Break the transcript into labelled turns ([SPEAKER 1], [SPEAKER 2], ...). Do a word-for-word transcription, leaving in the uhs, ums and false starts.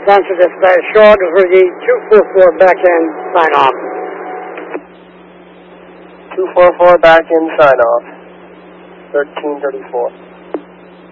[SPEAKER 1] Sponsored dispatch short for the two four four back end sign off.
[SPEAKER 2] two four four back end sign off. thirteen thirty-four.